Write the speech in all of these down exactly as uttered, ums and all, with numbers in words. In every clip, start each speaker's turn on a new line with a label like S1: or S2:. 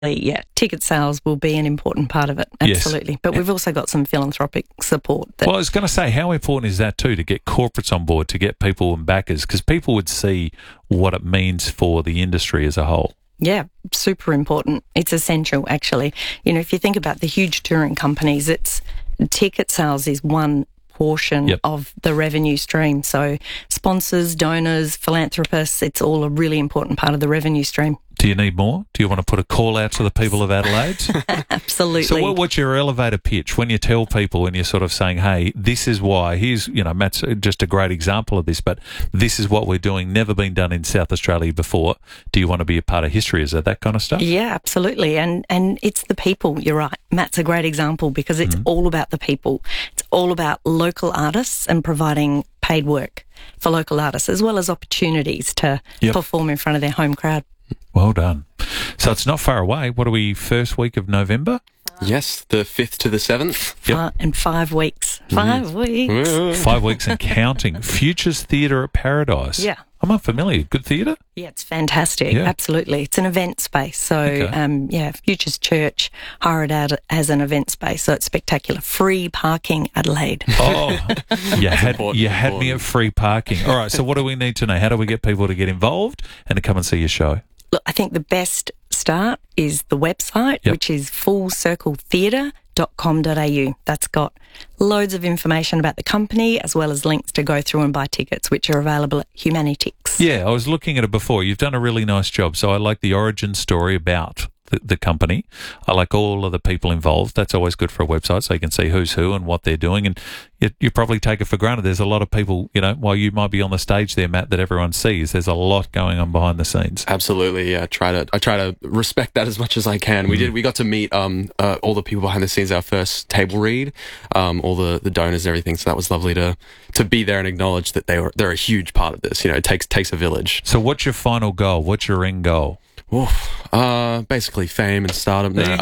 S1: Yeah, ticket sales will be an important part of it, absolutely. Yes. But we've also got some philanthropic support. That
S2: well, I was going to say, how important is that too, to get corporates on board, to get people and backers? Because people would see what it means for the industry as a whole.
S1: Yeah, super important. It's essential, actually. You know, if you think about the huge touring companies, it's ticket sales is one portion yep. of the revenue stream. So sponsors, donors, philanthropists, it's all a really important part of the revenue stream.
S2: Do you need more? Do you want to put a call out to the people of Adelaide?
S1: Absolutely.
S2: So what, what's your elevator pitch when you tell people and you're sort of saying, hey, this is why, here's, you know, Matt's just a great example of this, but this is what we're doing, never been done in South Australia before. Do you want to be a part of history? Is that that kind of stuff?
S1: Yeah, absolutely. And and it's the people, you're right. Matt's a great example because it's mm-hmm. all about the people. It's all about local artists and providing paid work for local artists as well as opportunities to yep. perform in front of their home crowd.
S2: Well done. So it's not far away. What are we, first week of November?
S3: Yes, the fifth to the seventh.
S1: Yep. Uh, in five weeks. Five mm. weeks.
S2: Five weeks and counting. Futures Theatre at Paradise.
S1: Yeah.
S2: I'm unfamiliar. Good theatre?
S1: Yeah, it's fantastic. Yeah. Absolutely. It's an event space. So, okay. um, yeah, Futures Church hired out as an event space. So it's spectacular. Free parking, Adelaide.
S2: Oh, you had, you had me at free parking. All right, so what do we need to know? How do we get people to get involved and to come and see your show?
S1: Look, I think the best start is the website, yep. which is full circle theatre dot com dot a u. That's got loads of information about the company as well as links to go through and buy tickets, which are available at Humanitix.
S2: Yeah, I was looking at it before. You've done a really nice job. So I like the origin story about the, the company. I like all of the people involved. That's always good for a website so you can see who's who and what they're doing. And you, you probably take it for granted. There's a lot of people, you know, while you might be on the stage there, Matt, that everyone sees, there's a lot going on behind the scenes.
S3: Absolutely, yeah. I try to I try to respect that as much as I can. Mm. We did. We got to meet um uh, all the people behind the scenes. Our first table read, um, all the, the donors and everything. So that was lovely to to be there and acknowledge that they were they're a huge part of this. You know, it takes takes a village.
S2: So what's your final goal? What's your end goal?
S3: Oof, uh, basically fame and stardom. No,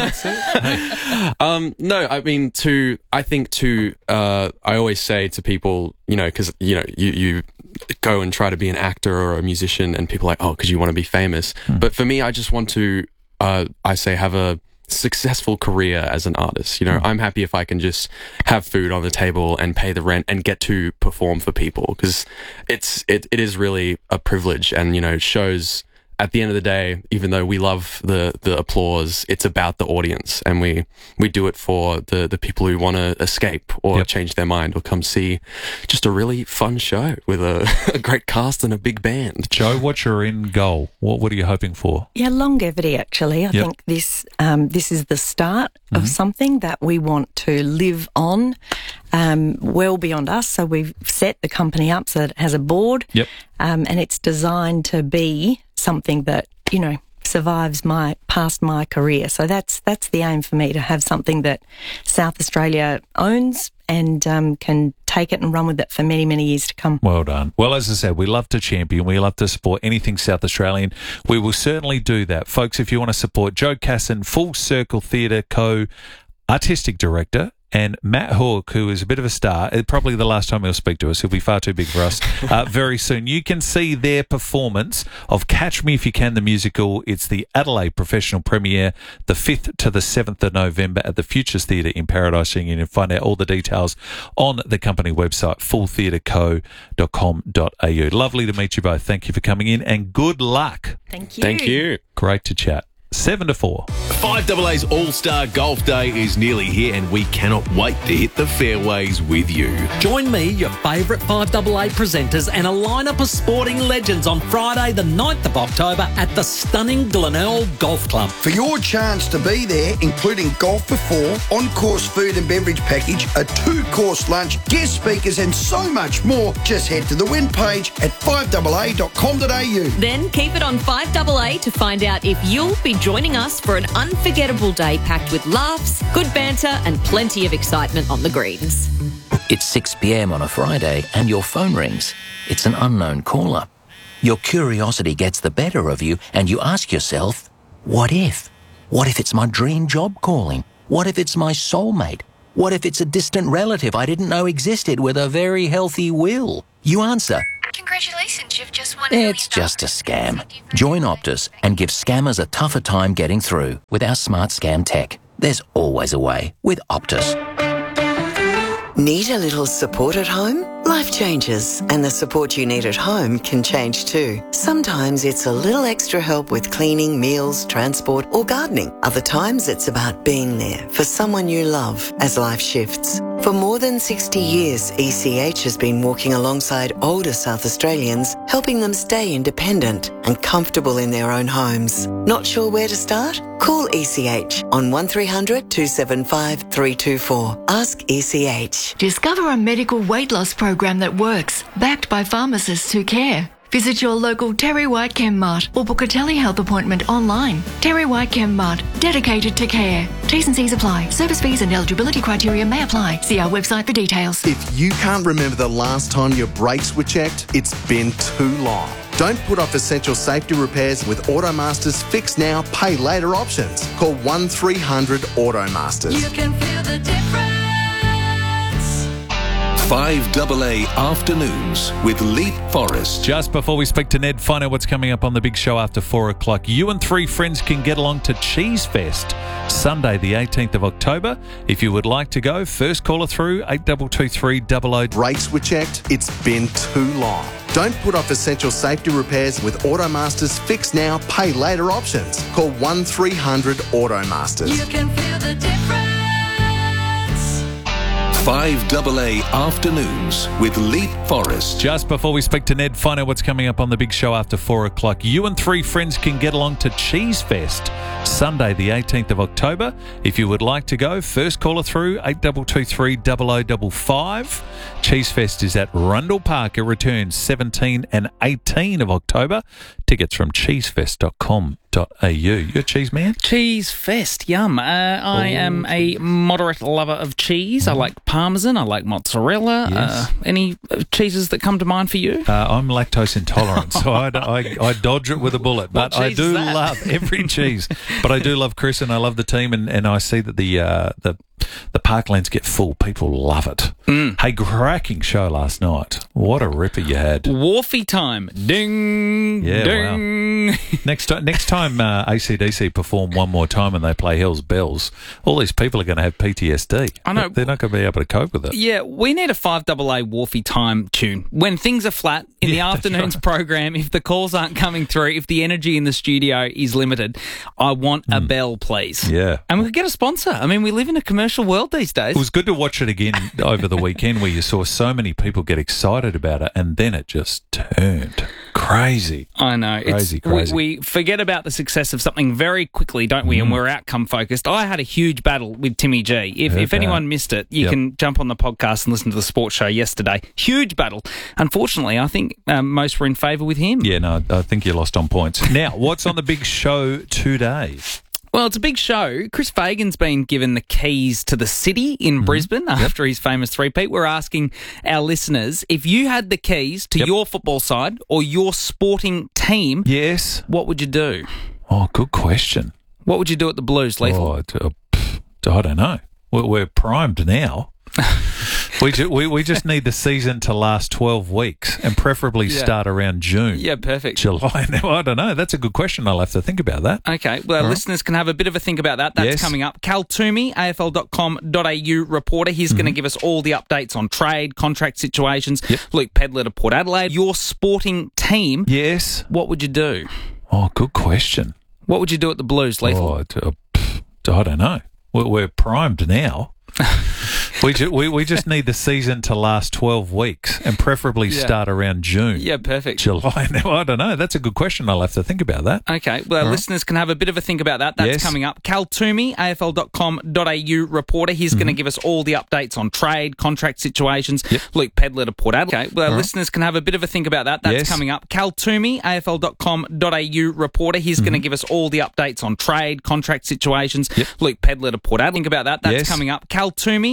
S3: uh, um, no, I mean to. I think to. Uh, I always say to people, you know, because you know, you you go and try to be an actor or a musician, and people are like, oh, because you want to be famous. Hmm. But for me, I just want to. Uh, I say have a successful career as an artist. You know, hmm. I'm happy if I can just have food on the table and pay the rent and get to perform for people because it's it it is really a privilege, and you know, shows. At the end of the day, even though we love the, the applause, it's about the audience, and we, we do it for the, the people who want to escape or yep. change their mind or come see just a really fun show with a, a great cast and a big band.
S2: Jo, what's your end goal? What what are you hoping for?
S1: Yeah, longevity, actually. I yep. think this um, this is the start mm-hmm. of something that we want to live on um, well beyond us. So we've set the company up so that it has a board
S2: yep.
S1: um, and it's designed to be something that, you know, survives my past my career. So that's that's the aim for me, to have something that South Australia owns and um, can take it and run with it for many, many years to come.
S2: Well done. Well, as I said, we love to champion. We love to support anything South Australian. We will certainly do that. Folks, if you want to support Jo Casson, Full Circle Theatre Co. Artistic Director, and Matt Hawke, who is a bit of a star, probably the last time he'll speak to us. He'll be far too big for us uh, very soon. You can see their performance of Catch Me If You Can, the musical. It's the Adelaide professional premiere, the fifth to the seventh of November at the Futures Theatre in Paradise. You can find out all the details on the company website, full theatre co dot com dot a u. Lovely to meet you both. Thank you for coming in, and good luck.
S1: Thank you.
S3: Thank you.
S2: Great to chat. Seven to four.
S4: five A A's All-Star Golf Day is nearly here, and we cannot wait to hit the fairways with you.
S5: Join me, your favourite five A A presenters, and a lineup of sporting legends on Friday the ninth of October at the stunning Glenelg Golf Club.
S6: For your chance to be there, including golf for four, on-course food and beverage package, a two-course lunch, guest speakers and so much more, just head to the win page at five A A dot com dot a u.
S7: Then keep it on five A A to find out if you'll be joining us for an unforgettable day packed with laughs, good banter and plenty of excitement on the greens.
S8: It's six p m on a Friday and your phone rings. It's an unknown caller. Your curiosity gets the better of you and you ask yourself, what if? What if it's my dream job calling? What if it's my soulmate? What if it's a distant relative I didn't know existed with a very healthy will? You answer.
S9: Congratulations. Congratulations, you've just won a million
S8: It's just a scam. Join Optus and give scammers a tougher time getting through. With our smart scam tech, there's always a way with Optus.
S10: Need a little support at home? Life changes, and the support you need at home can change too. Sometimes it's a little extra help with cleaning, meals, transport, or gardening. Other times it's about being there for someone you love as life shifts. For more than sixty years, E C H has been walking alongside older South Australians, helping them stay independent and comfortable in their own homes. Not sure where to start? Call E C H on one three hundred two seven five three two four. Ask E C H.
S11: Discover a medical weight loss program that works, backed by pharmacists who care. Visit your local Terry White Chem Mart or book a telehealth appointment online. Terry White Chem Mart, dedicated to care. T's and C's apply. Service fees and eligibility criteria may apply. See our website for details.
S12: If you can't remember the last time your brakes were checked, it's been too long. Don't put off essential safety repairs with Automaster's Fix Now, Pay Later options. Call one three hundred Automasters.
S9: You can feel the difference.
S4: five double A Afternoons with Leap Forest.
S2: Just before we speak to Ned, find out what's coming up on the big show after four o'clock. You and three friends can get along to Cheese Fest Sunday the eighteenth of October. If you would like to go, first caller through eight two two three zero zero.
S12: Brakes were checked, it's been too long. Don't put off essential safety repairs with Automaster's Fix Now, Pay Later options. Call one three hundred Automasters.
S9: You can feel the difference.
S4: five double A Afternoons with Leap Forest.
S2: Just before we speak to Ned, find out what's coming up on the big show after four o'clock. You and three friends can get along to Cheese Fest Sunday the eighteenth of October. If you would like to go, first caller through eight two two three zero zero five five. Cheese Fest is at Rundle Park. It returns seventeenth and eighteenth of October. Tickets from cheesefest dot com dot a u. You're a cheese man?
S13: Cheese Fest, yum. Uh, I
S2: Oh.
S13: am a moderate lover of cheese. I like Parmesan. I like mozzarella.
S2: Yes.
S13: Uh, any uh, cheeses that come to mind for you?
S2: Uh, I'm lactose intolerant, so I, I, I dodge it with a bullet. But
S13: What
S2: I
S13: cheese
S2: do
S13: is that?
S2: love every cheese. But I do love Chris, and I love the team, and, and I see that the uh, the the parklands get full. People love it.
S13: Mm.
S2: Hey, cracking show last night. What a ripper you had.
S13: Wharfie time. Ding,
S2: Yeah,
S13: ding.
S2: wow. Next time, next time uh, A C D C perform one more time and they play Hell's Bells, all these people are going to have P T S D.
S13: I know.
S2: They're not going to be able to cope with it.
S13: Yeah, we need a five double A Wharfie time tune. When things are flat in the
S2: Yeah, that's
S13: afternoons
S2: right.
S13: program, if the calls aren't coming through, if the energy in the studio is limited, I want a bell, please.
S2: Yeah.
S13: And we could get a sponsor. I mean, we live in a commercial world these days.
S2: It was good to watch it again over the weekend where you saw so many people get excited about it, and then it just turned crazy.
S13: I know.
S2: Crazy,
S13: it's,
S2: crazy.
S13: We, we forget about the success of something very quickly, don't we? And we're outcome focused. I had a huge battle with Timmy G. If,
S2: Heard
S13: if anyone
S2: that.
S13: missed it, you
S2: Yep.
S13: can jump on the podcast and listen to the sports show yesterday. Huge battle. Unfortunately, I think um, most were in favour with him.
S2: Yeah, no, I think you lost on points. Now, what's on the big show today?
S13: Well, it's a big show. Chris Fagan's been given the keys to the city in
S2: Mm-hmm.
S13: Brisbane after his famous three-peat. We're asking our listeners, if you had the keys to
S2: Yep.
S13: your football side or your sporting team,
S2: Yes.
S13: what would you do?
S2: Oh, good question.
S13: What would you do at the Blues, Lethal?
S2: Oh, d- uh, pff, I don't know. We're, we're primed now. we, ju- we we just need the season to last twelve weeks and preferably
S13: Yeah.
S2: start around June.
S13: Yeah, perfect.
S2: July. Now, I don't know. That's a good question. I'll have to think about that.
S13: Okay, well,
S2: All right.
S13: listeners can have a bit of a think about that. That's
S2: Yes.
S13: coming up. Cal Toomey, A F L dot com dot a u reporter. He's going to give us all the updates on trade, contract situations.
S2: Mm-hmm. Yep.
S13: Luke Pedler to Port Adelaide. Your sporting team,
S2: Yes.
S13: what would you do?
S2: Oh, good question.
S13: What would you do at the Blues, Lethal?
S2: Oh, d- uh, pff, I don't know. We're, we're primed now. we, ju- we we just need the season to last twelve weeks and preferably
S13: Yeah.
S2: start around June.
S13: Yeah, perfect.
S2: July. Now, I don't know. That's a good question. I'll have to think about that.
S13: Okay, well,
S2: All right.
S13: listeners can have a bit of a think about that. That's
S2: Yes.
S13: coming up. Cal Toomey, A F L dot com dot a u reporter. He's going to
S2: Mm-hmm.
S13: give us all the updates on trade, contract situations.
S2: Yep.
S13: Luke Pedler to Port Adelaide. Okay, well,
S2: All right.
S13: listeners can have a bit of a think about that. That's
S2: Yes.
S13: coming up. Cal Toomey, A F L dot com dot a u reporter. He's going to give us all the updates on trade, contract situations.
S2: Mm-hmm. Yep.
S13: Luke Pedler to Port Adelaide. Think about that. That's
S2: Yes.
S13: coming up. Cal Toomey, A F L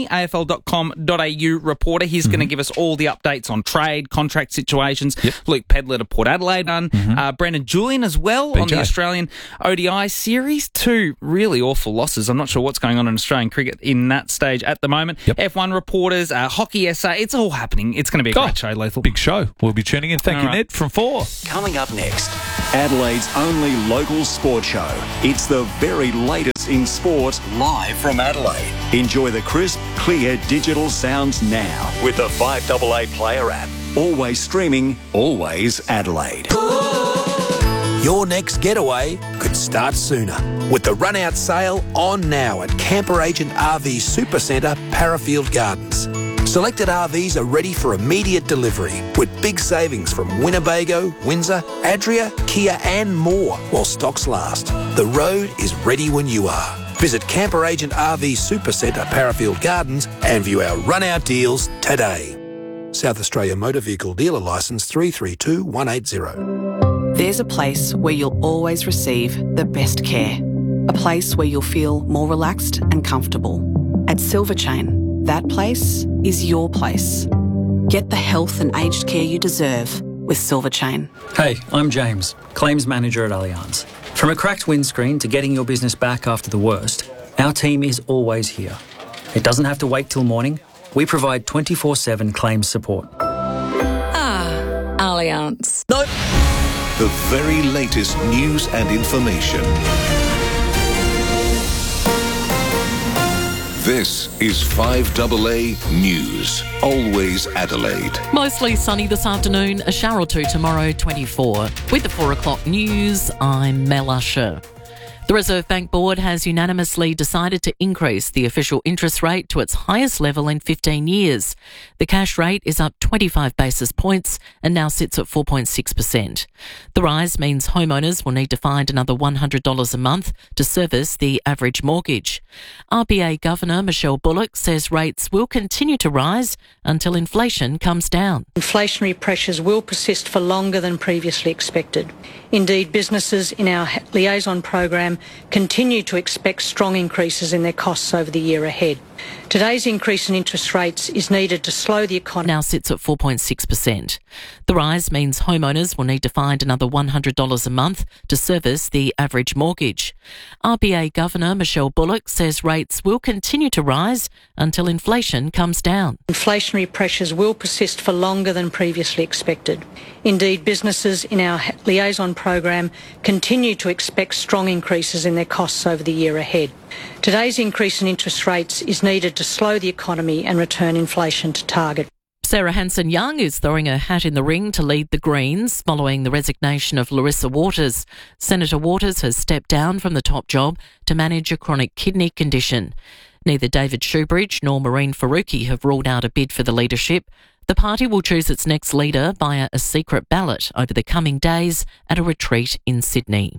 S13: L dot com dot A U reporter. He's mm-hmm. going to give us all the updates on trade, contract situations. Yep. Luke Pedler to Port Adelaide done. Mm-hmm. Uh, Brendan Julian as well B J. On the Australian O D I series. Two really awful losses. I'm not sure what's going on in Australian cricket in that stage at the moment. Yep. F one reporters, uh, Hockey S A. It's all happening. It's going to be a oh, great show, Lethal.
S2: Big show. We'll be tuning in. Thank all you, right. Ned, from four.
S14: Coming up next, Adelaide's only local sport show. It's the very latest in sport, live from Adelaide. Enjoy the crisp, clear digital sounds now with the five A A Player app. Always streaming, always Adelaide.
S15: Your next getaway could start sooner with the run-out sale on now at Camper Agent R V Supercentre, Parafield Gardens. Selected R Vs are ready for immediate delivery with big savings from Winnebago, Windsor, Adria, Kia and more while stocks last. The road is ready when you are. Visit Camper Agent R V Supercentre, Parafield Gardens and view our run-out deals today. South Australia Motor Vehicle Dealer Licence three three two one eight zero.
S16: There's a place where you'll always receive the best care. A place where you'll feel more relaxed and comfortable. At Silver Chain, that place is your place. Get the health and aged care you deserve with Silver Chain.
S17: Hey, I'm James, Claims Manager at Allianz. From a cracked windscreen to getting your business back after the worst, our team is always here. It doesn't have to wait till morning. We provide twenty-four seven claims support.
S7: Ah, Allianz.
S16: No.
S4: The very latest news and information. This is five A A News. Always Adelaide.
S18: Mostly sunny this afternoon, a shower or two tomorrow, twenty-four. With the four o'clock news, I'm Mel Usher. The Reserve Bank Board has unanimously decided to increase the official interest rate to its highest level in fifteen years. The cash rate is up twenty-five basis points and now sits at four point six percent. The rise means homeowners will need to find another one hundred dollars a month to service the average mortgage. R B A Governor Michelle Bullock says rates will continue to rise until inflation comes down.
S19: Inflationary pressures will persist for longer than previously expected. Indeed, businesses in our liaison program continue to expect strong increases in their costs over the year ahead. Today's increase in interest rates is needed to slow the economy.
S18: Now sits at four point six percent. The rise means homeowners will need to find another one hundred dollars a month to service the average mortgage. R B A Governor Michelle Bullock says rates will continue to rise until inflation comes down.
S19: Inflationary pressures will persist for longer than previously expected. Indeed, businesses in our liaison program continue to expect strong increases in their costs over the year ahead. Today's increase in interest rates is needed to slow the economy and return inflation to target.
S18: Sarah Hanson-Young is throwing her hat in the ring to lead the Greens following the resignation of Larissa Waters. Senator Waters has stepped down from the top job to manage a chronic kidney condition. Neither David Shoebridge nor Maureen Faruqi have ruled out a bid for the leadership. The party will choose its next leader via a secret ballot over the coming days at a retreat in Sydney.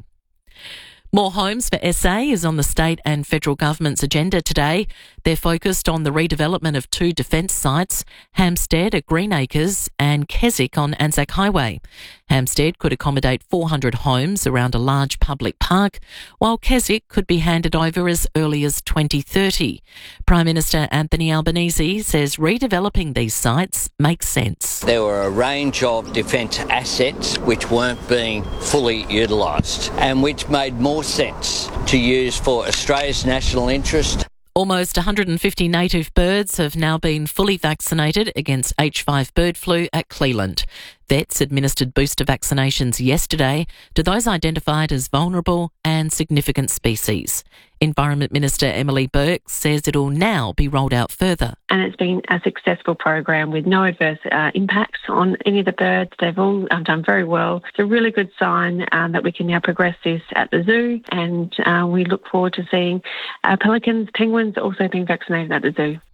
S18: More homes for S A is on the state and federal government's agenda today. They're focused on the redevelopment of two defence sites, Hampstead at Greenacres and Keswick on Anzac Highway. Hampstead could accommodate four hundred homes around a large public park, while Keswick could be handed over as early as twenty thirty. Prime Minister Anthony Albanese says redeveloping these sites makes sense.
S20: There were a range of defence assets which weren't being fully utilised and which made more sense to use for Australia's national interest.
S18: Almost one hundred fifty native birds have now been fully vaccinated against H five bird flu at Cleland. Vets administered booster vaccinations yesterday to those identified as vulnerable and significant species. Environment Minister Emily Burke says it'll now be rolled out further.
S21: And it's been a successful program with no adverse uh, impacts on any of the birds. They've all um, done very well. It's a really good sign um, that we can now progress this at the zoo, and uh, we look forward to seeing uh, pelicans, penguins also being vaccinated at the zoo.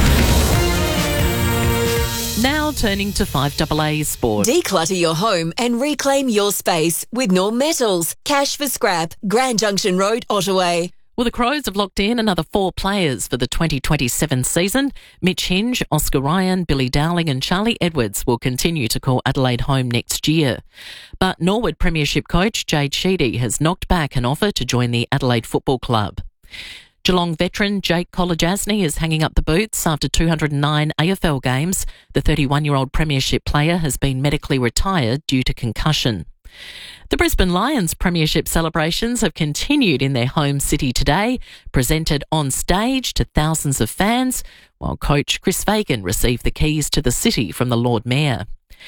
S18: Now turning to five A A Sport.
S22: Declutter your home and reclaim your space with Norm Metals. Cash for scrap. Grand Junction Road, Ottaway.
S18: Well, the Crows have locked in another four players for the twenty twenty-seven season. Mitch Hinge, Oscar Ryan, Billy Dowling and Charlie Edwards will continue to call Adelaide home next year. But Norwood Premiership coach Jade Sheedy has knocked back an offer to join the Adelaide Football Club. Geelong veteran Jake Kolodjasny is hanging up the boots after two hundred nine A F L games. The thirty-one-year-old premiership player has been medically retired due to concussion. The Brisbane Lions premiership celebrations have continued in their home city today, presented on stage to thousands of fans, while coach Chris Fagan received the keys to the city from the Lord Mayor.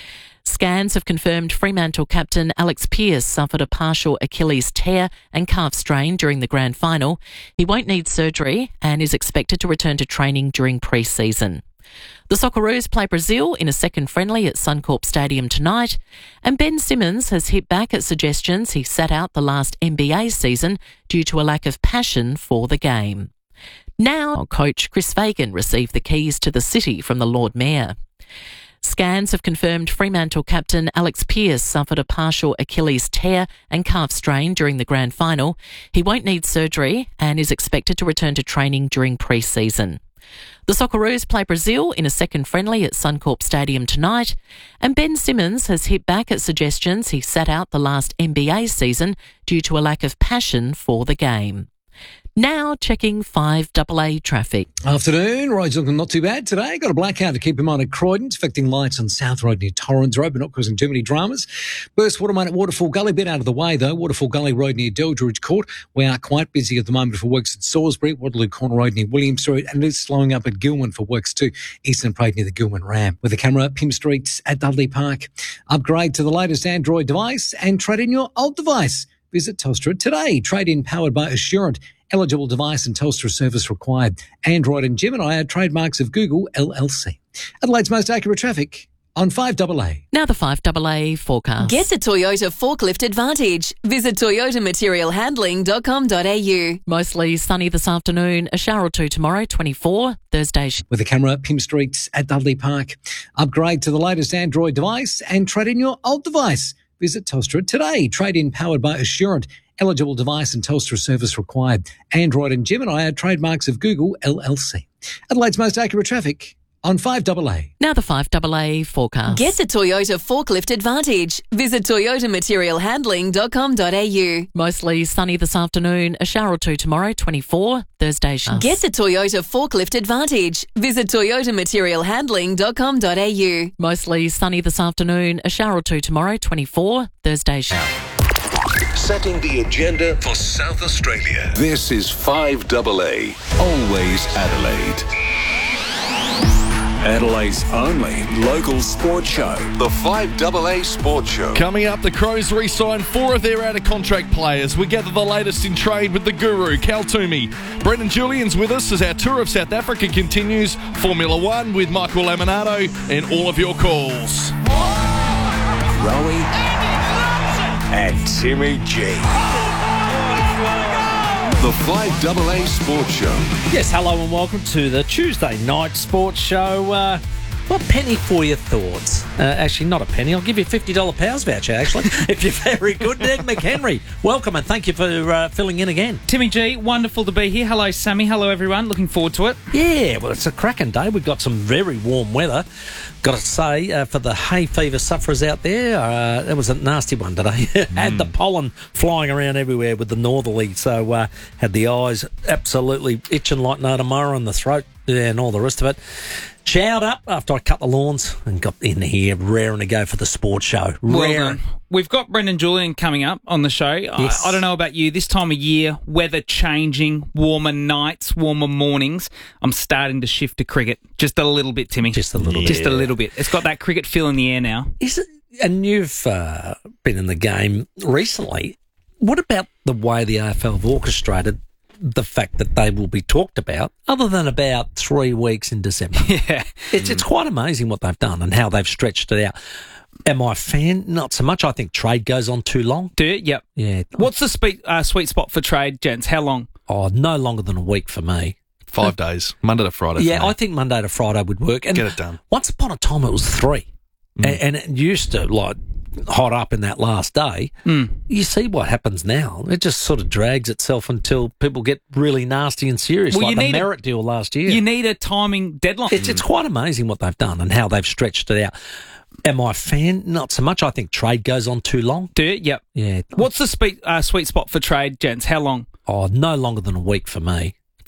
S18: Scans have confirmed Fremantle captain Alex Pearce suffered a partial Achilles tear and calf strain during the grand final. He won't need surgery and is expected to return to training during pre-season. The Socceroos play Brazil in a second friendly at Suncorp Stadium tonight, and Ben Simmons has hit back at suggestions he sat out the last N B A season due to a lack of passion for the game. Now, coach Chris Fagan received the keys to the city from the Lord Mayor. Scans have confirmed Fremantle captain Alex Pearce suffered a partial Achilles tear and calf strain during the grand final. He won't need surgery and is expected to return to training during pre-season. The Socceroos play Brazil in a second friendly at Suncorp Stadium tonight, and Ben Simmons has hit back at suggestions he sat out the last N B A season due to a lack of passion for the game. Now checking five A A traffic.
S1: Afternoon, roads looking not too bad today. Got a blackout to keep in mind at Croydon. It's affecting lights on South Road near Torrens Road, but not causing too many dramas. Burst water main at Waterfall Gully, bit out of the way though. Waterfall Gully Road near Deldridge Court. We are quite busy at the moment for works at Salisbury, Waterloo Corner Road near William Street, and it is slowing up at Gilman for works too. Eastern Parade near the Gilman Ramp. With the camera, Pym Street at Dudley Park. Upgrade to the latest Android device and trade in your old device. Visit Telstra today. Trade-in powered by Assurant. Eligible device and Telstra service required. Android and Gemini are trademarks of Google L L C. Adelaide's most accurate traffic on five A A.
S18: Now the five A A forecast.
S22: Get the Toyota Forklift Advantage. Visit toyota material handling dot com dot a u.
S18: Mostly sunny this afternoon. A shower or two tomorrow, twenty-four. Thursday.
S1: With the camera, Pym Street at Dudley Park. Upgrade to the latest Android device and trade in your old device. Visit Telstra today. Trade-in powered by Assurant. Eligible device and Telstra service required. Android and Gemini are trademarks of Google L L C. Adelaide's most accurate traffic on five A A.
S18: Now the five A A forecast.
S22: Get the Toyota Forklift Advantage. Visit toyota material handling dot com dot a u.
S18: Mostly sunny this afternoon. A shower or two tomorrow, twenty-four. Thursday.
S22: Get the Toyota Forklift Advantage. Visit toyota material handling dot com dot a u.
S18: Mostly sunny this afternoon. A shower or two tomorrow, twenty-four. Thursday.
S3: Setting the agenda for South Australia. This is five A A. Always Adelaide.
S14: Adelaide's only local sports show.
S3: The five A A Sports Show.
S23: Coming up, the Crows re-sign four of their out-of-contract players. We gather the latest in trade with the guru, Cal Toomey. Brendan Julian's with us as our tour of South Africa continues. Formula One with Michael Laminato and all of your calls.
S14: Rowie and Timmy G.
S3: The five A A Sports Show.
S24: Yes, hello and welcome to the Tuesday night sports show. Uh, what penny for your thoughts? Uh, actually, not a penny. I'll give you a fifty dollars Powers voucher, actually, if you're very good. Nick McHenry, welcome and thank you for uh, filling in again.
S13: Timmy G, wonderful to be here. Hello, Sammy. Hello, everyone. Looking forward to it.
S24: Yeah, well, it's a cracking day. We've got some very warm weather. Got to say, uh, for the hay fever sufferers out there, uh, that was a nasty one today. mm. Had the pollen flying around everywhere with the northerly, so uh, had the eyes absolutely itching like no tomorrow and the throat yeah, and all the rest of it. Showered up after I cut the lawns and got in here raring to go for the sports show.
S13: Well
S24: Raring.
S13: done. We've got Brendan Julian coming up on the show.
S24: Yes.
S13: I, I don't know about you. This time of year, weather changing, warmer nights, warmer mornings. I'm starting to shift to cricket. Just a little bit, Timmy.
S24: Just a little
S13: yeah.
S24: bit.
S13: Just a little bit. It's got that cricket feel in the air now.
S24: Is it? And you've uh, been in the game recently. What about the way the A F L have orchestrated the fact that they will be talked about, other than about three weeks in December?
S13: Yeah.
S24: It's, it's quite amazing what they've done and how they've stretched it out. Am I a fan? Not so much. I think trade goes on too long.
S13: Do you? Yep.
S24: Yeah.
S13: What's the spe- uh, sweet spot for trade, gents? How long?
S24: Oh, no longer than a week for me.
S23: Five days. Monday to Friday.
S24: Yeah, I think Monday to Friday would work. And
S23: get it done.
S24: Once upon a time, it was three. Mm. And, and it used to, like, hot up in that last day.
S13: Mm.
S24: You see what happens now. It just sort of drags itself until people get really nasty and serious,
S13: well,
S24: like the Merritt
S13: a,
S24: deal last year.
S13: You need a timing deadline.
S24: It's, it's quite amazing what they've done and how they've stretched it out. Am I a fan? Not so much. I think trade goes on too long.
S13: Do you? Yep.
S24: Yeah.
S13: What's the spe- uh, sweet spot for trade, gents? How long?
S24: Oh, no longer than a week for me.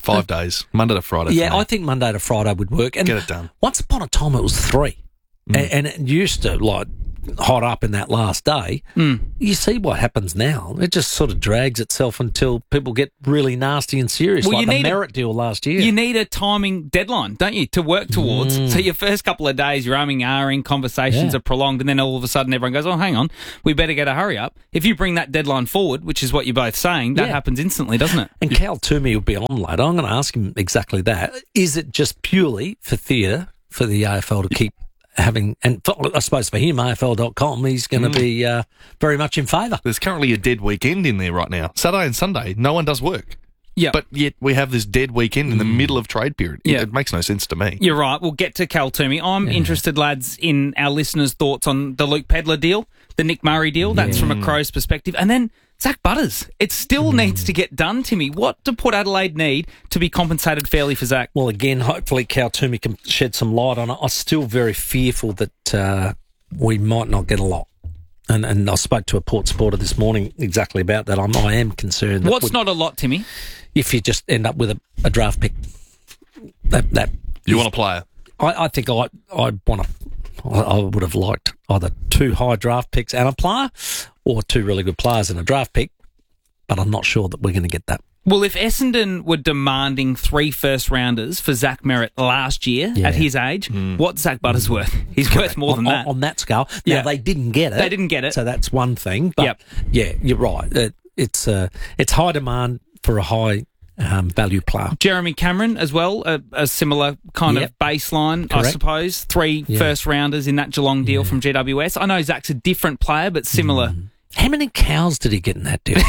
S23: Five days, Monday to Friday.
S24: Yeah, I think Monday to Friday would work. And
S23: get it done.
S24: Once upon a time, it was three, mm. and, and it used to like hot up in that last day.
S13: Mm.
S24: You see what happens now. It just sort of drags itself until people get really nasty and serious,
S13: well,
S24: like
S13: you
S24: the
S13: need
S24: Merritt
S13: a,
S24: deal last year.
S13: You need a timing deadline, don't you, to work towards.
S24: Mm.
S13: So your first couple of days, you're umming, ahhing, conversations
S24: Yeah.
S13: are prolonged, and then all of a sudden everyone goes, oh, hang on, we better get a hurry up. If you bring that deadline forward, which is what you're both saying, that
S24: Yeah.
S13: happens instantly, doesn't it?
S24: And Cal Toomey will be on later. I'm going to ask him exactly that. Is it just purely for theatre for the A F L to keep having, and for, I suppose for him, A F L dot com, he's going to
S23: Mm.
S24: be uh, very much in favour.
S23: There's currently a dead weekend in there right now. Saturday and Sunday, no one does work.
S13: Yeah.
S23: But yet we have this dead weekend in the middle of trade period. It,
S13: Yeah.
S23: it makes no sense to me.
S13: You're right. We'll get to Cal Toomey. I'm interested, lads, in our listeners' thoughts on the Luke Pedlar deal, the Nick Murray deal. That's from a Crows perspective. And then Zach Butters. It still needs to get done, Timmy. What do Port Adelaide need to be compensated fairly for Zach?
S24: Well, again, hopefully Cal Toomey can shed some light on it. I'm still very fearful that uh, we might not get a lot. And and I spoke to a Port supporter this morning exactly about that. I'm, I am concerned. That
S13: What's
S24: we-
S13: not a lot, Timmy?
S24: If you just end up with a, a draft pick. That, that
S23: You want a player?
S24: I, I think I I want to. I, I would have liked either two high draft picks and a player, or two really good players and a draft pick. But I'm not sure that we're going to get that.
S13: Well, if Essendon were demanding three first rounders for Zach Merritt last year
S24: Yeah.
S13: at his age, what's Zach Butters worth? He's worth more than
S24: on,
S13: that.
S24: on, on that scale. Now
S13: Yeah.
S24: they didn't get it.
S13: They didn't get it.
S24: So that's one thing. But
S13: Yep.
S24: yeah, you're right. It, it's uh, it's high demand for a high um, value player.
S13: Jeremy Cameron as well, a, a similar kind
S24: Yep.
S13: of baseline, I
S24: Correct.
S13: suppose. Three
S24: Yeah.
S13: first rounders in that Geelong deal from G W S. I know Zach's a different player, but similar.
S24: How many cows did he get in that deal?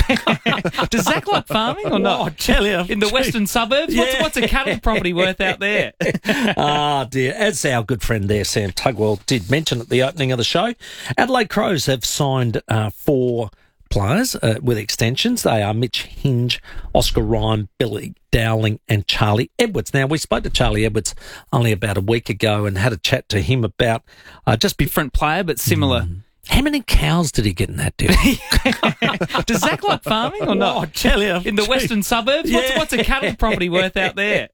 S13: Does Zach like farming or not?
S24: Oh, I tell you.
S13: In the western suburbs? What's,
S24: Yeah.
S13: what's a cattle property worth out there?
S24: Ah, dear. As our good friend there, Sam Tugwell, did mention at the opening of the show, Adelaide Crows have signed uh, four players uh, with extensions. They are Mitch Hinge, Oscar Ryan, Billy Dowling and Charlie Edwards. Now, we spoke to Charlie Edwards only about a week ago and had a chat to him about uh, just
S13: different player, but similar.
S24: Mm. How many cows did he get in that deal?
S13: Does Zach like farming or not?
S24: Oh, I tell you.
S13: In the western suburbs? What's,
S24: Yeah.
S13: what's a cattle property worth out there?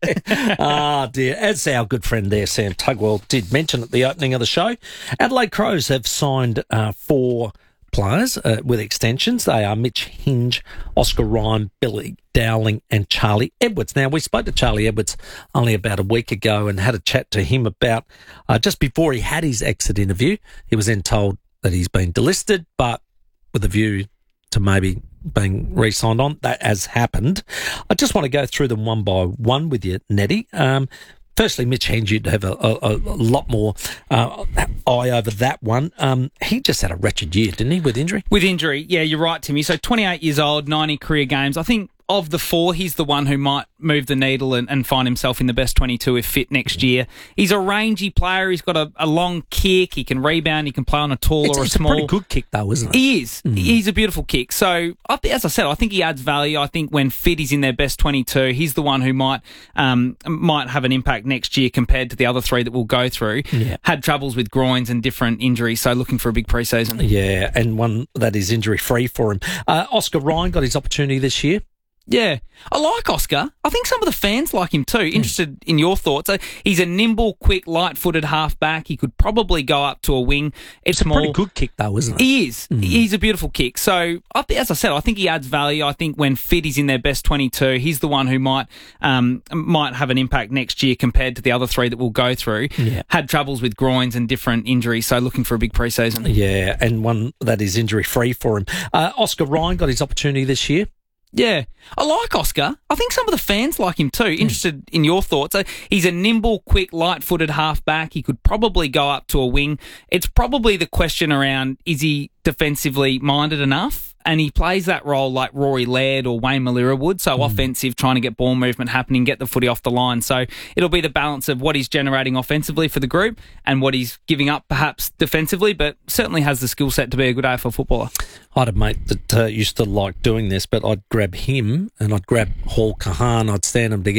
S24: Ah, dear. As our good friend there, Sam Tugwell, did mention at the opening of the show, Adelaide Crows have signed uh, four players uh, with extensions. They are Mitch Hinge, Oscar Ryan, Billy Dowling and Charlie Edwards. Now, we spoke to Charlie Edwards only about a week ago and had a chat to him about, uh, just before he had his exit interview, he was then told that he's been delisted, but with a view to maybe being re-signed on. That has happened. I just want to go through them one by one with you, Nettie. Um, firstly, Mitch Hinge, you'd have a, a, a lot more uh, eye over that one. Um, he just had a wretched year, didn't he, with injury?
S13: With injury, yeah, you're right, Timmy. So twenty-eight years old, ninety career games. I think of the four, he's the one who might move the needle and, and find himself in the best twenty-two if fit next year. He's a rangy player. He's got a, a long kick. He can rebound. He can play on a tall
S24: It's,
S13: or a
S24: it's
S13: small.
S24: a pretty good kick, though, isn't it?
S13: He is. He's a beautiful kick. So, I thi- as I said, I think he adds value. I think when fit, he's in their best twenty-two. He's the one who might um, might have an impact next year compared to the other three that we'll go through.
S24: Yeah.
S13: Had troubles with groins and different injuries, so looking for a big pre-season.
S24: Yeah, and one that is injury-free for him. Uh, Oscar Ryan got his opportunity this year.
S13: Yeah, I like Oscar. I think some of the fans like him too. Interested in your thoughts. So he's a nimble, quick, light-footed half-back. He could probably go up to a wing. It's,
S24: It's a
S13: more,
S24: pretty good kick, though, isn't it?
S13: He is. He's a beautiful kick. So, I thi- as I said, I think he adds value. I think when fit, he's in their best twenty-two. He's the one who might um, might have an impact next year compared to the other three that we'll go through.
S24: Yeah.
S13: Had troubles with groins and different injuries, so looking for a big pre-season.
S24: Yeah, and one that is injury-free for him. Uh, Oscar Ryan got his opportunity this year.
S13: Yeah, I like Oscar. I think some of the fans like him too. Interested in your thoughts. So he's a nimble, quick, light-footed half-back. He could probably go up to a wing. It's probably the question around, is he defensively minded enough? And he plays that role like Rory Laird or Wayne Malira would, so offensive, trying to get ball movement happening, get the footy off the line. So it'll be the balance of what he's generating offensively for the group and what he's giving up perhaps defensively, but certainly has the skill set to be a good A F L footballer.
S24: I had a mate that uh, used to like doing this, but I'd grab him and I'd grab Hall Kahan, I'd stand them together.